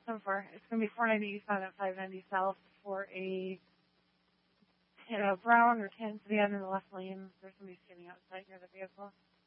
So far, it's going to be 490 eastbound at 590 south for a brown or tan sedan in the left lane. There's somebody standing outside near the vehicle.